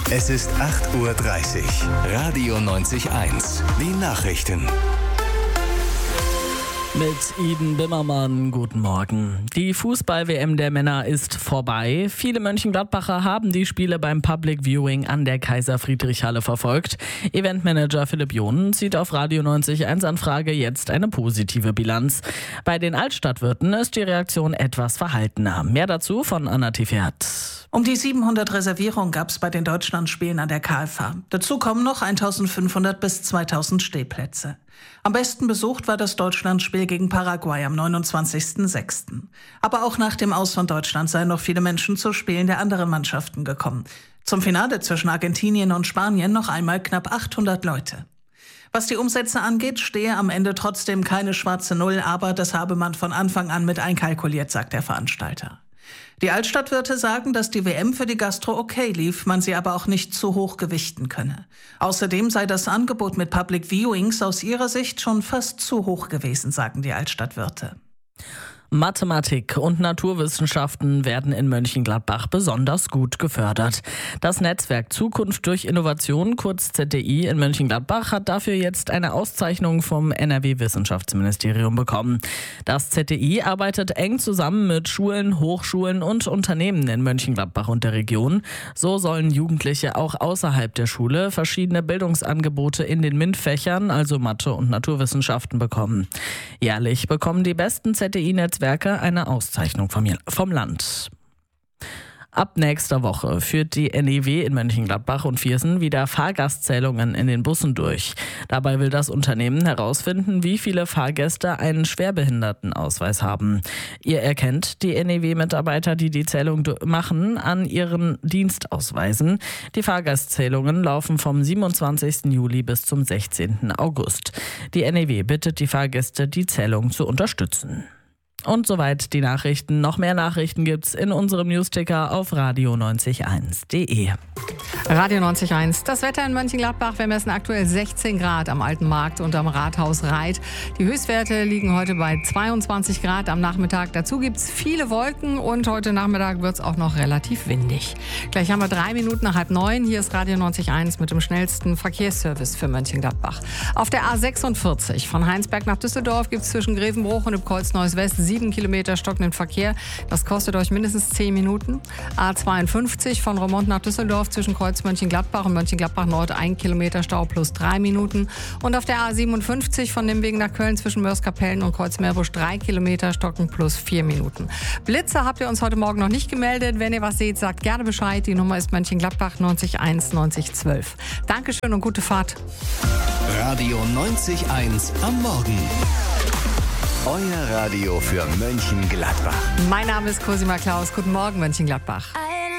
Es ist 8:30 Uhr. Radio 90.1. Die Nachrichten. Mit Iden Bimmermann, guten Morgen. Die Fußball-WM der Männer ist vorbei. Viele Mönchengladbacher haben die Spiele beim Public Viewing an der Kaiser-Friedrich-Halle verfolgt. Eventmanager Philipp John zieht auf Radio 90.1 Anfrage jetzt eine positive Bilanz. Bei den Altstadtwirten ist die Reaktion etwas verhaltener. Mehr dazu von Anna Tiefert. Um die 700 Reservierungen gab es bei den Deutschlandspielen an der KFA. Dazu kommen noch 1500 bis 2000 Stehplätze. Am besten besucht war das Deutschlandspiel gegen Paraguay am 29.06. Aber auch nach dem Aus von Deutschland seien noch viele Menschen zu Spielen der anderen Mannschaften gekommen. Zum Finale zwischen Argentinien und Spanien noch einmal knapp 800 Leute. Was die Umsätze angeht, stehe am Ende trotzdem keine schwarze Null, aber das habe man von Anfang an mit einkalkuliert, sagt der Veranstalter. Die Altstadtwirte sagen, dass die WM für die Gastro okay lief, man sie aber auch nicht zu hoch gewichten könne. Außerdem sei das Angebot mit Public Viewings aus ihrer Sicht schon fast zu hoch gewesen, sagen die Altstadtwirte. Mathematik und Naturwissenschaften werden in Mönchengladbach besonders gut gefördert. Das Netzwerk Zukunft durch Innovation, kurz ZDI, in Mönchengladbach hat dafür jetzt eine Auszeichnung vom NRW-Wissenschaftsministerium bekommen. Das ZDI arbeitet eng zusammen mit Schulen, Hochschulen und Unternehmen in Mönchengladbach und der Region. So sollen Jugendliche auch außerhalb der Schule verschiedene Bildungsangebote in den MINT-Fächern, also Mathe und Naturwissenschaften, bekommen. Jährlich bekommen die besten ZDI-Netzwerke eine Auszeichnung vom Land. Ab nächster Woche führt die NEW in Mönchengladbach und Viersen wieder Fahrgastzählungen in den Bussen durch. Dabei will das Unternehmen herausfinden, wie viele Fahrgäste einen Schwerbehindertenausweis haben. Ihr erkennt die NEW-Mitarbeiter, die die Zählung machen, an ihren Dienstausweisen. Die Fahrgastzählungen laufen vom 27. Juli bis zum 16. August. Die NEW bittet die Fahrgäste, die Zählung zu unterstützen. Und soweit die Nachrichten. Noch mehr Nachrichten gibt's in unserem Newsticker auf radio901.de. Radio 90.1. Das Wetter in Mönchengladbach. Wir messen aktuell 16 Grad am Alten Markt und am Rathaus Reit. Die Höchstwerte liegen heute bei 22 Grad am Nachmittag. Dazu gibt's viele Wolken und heute Nachmittag wird's auch noch relativ windig. Gleich haben wir 3 Minuten nach 8:30. Hier ist Radio 90.1 mit dem schnellsten Verkehrsservice für Mönchengladbach. Auf der A46 von Heinsberg nach Düsseldorf gibt's zwischen Grevenbruch und dem Kreuz Neues West 7 Kilometer stockenden Verkehr. Das kostet euch mindestens 10 Minuten. A52 von Roermond nach Düsseldorf zwischen Kreuz Mönchengladbach und Mönchengladbach Nord 1 Kilometer Stau plus 3 Minuten. Und auf der A57 von Nimwegen nach Köln zwischen Mörs-Kapellen und Kreuz Meerbusch 3 Kilometer stocken plus 4 Minuten. Blitze habt ihr uns heute Morgen noch nicht gemeldet. Wenn ihr was seht, sagt gerne Bescheid. Die Nummer ist Mönchengladbach 901 9012. Dankeschön und gute Fahrt. Radio 90.1 am Morgen. Euer Radio für Mönchengladbach. Mein Name ist Cosima Klaus. Guten Morgen, Mönchengladbach.